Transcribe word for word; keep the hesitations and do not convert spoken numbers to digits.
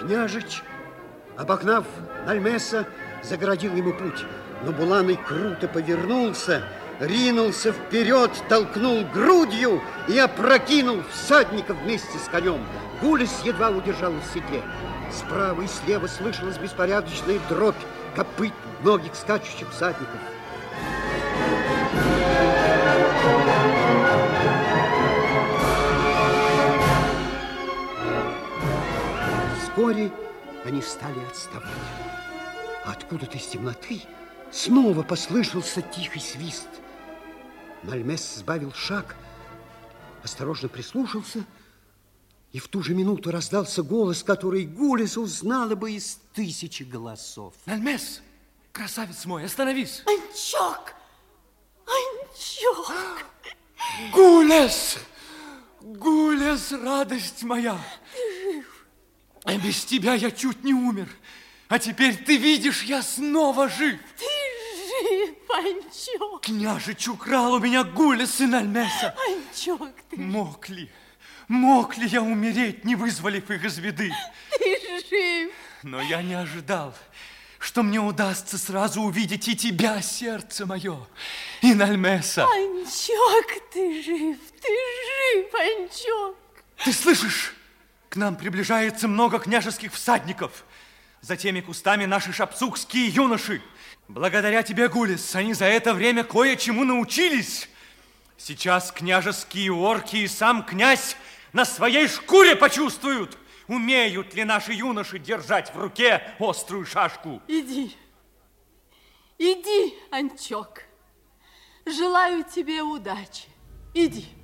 Княжич, обогнав Нальмеса, загородил ему путь, но Буланый круто повернулся, ринулся вперед, толкнул грудью и опрокинул всадника вместе с конем. Гулес едва удержал в седле. Справа и слева слышалась беспорядочная дробь копыт многих скачущих всадников. Вскоре они стали отставать. А откуда-то из темноты снова послышался тихий свист. Нальмес сбавил шаг, осторожно прислушался, и в ту же минуту раздался голос, который Гулес узнала бы из тысячи голосов. Нальмес, красавец мой, остановись! Анчок! Анчок! Гулес! Гулес, радость моя! Ты жив! А без тебя я чуть не умер. А теперь ты видишь, я снова жив. Ты жив, Анчок! Княжич украл у меня Гулес и Нальмеса. Анчок, ты... Мог ли, мог ли я умереть, не вызволив их из беды? Ты жив! Но я не ожидал, что мне удастся сразу увидеть и тебя, сердце мое, и Нальмеса. Анчок, ты жив, ты жив, Анчок! Ты слышишь? К нам приближается много княжеских всадников. За теми кустами наши шапсукские юноши. Благодаря тебе, Гулес, они за это время кое-чему научились. Сейчас княжеские орки и сам князь на своей шкуре почувствуют, умеют ли наши юноши держать в руке острую шашку. Иди, иди, Анчок. Желаю тебе удачи. Иди.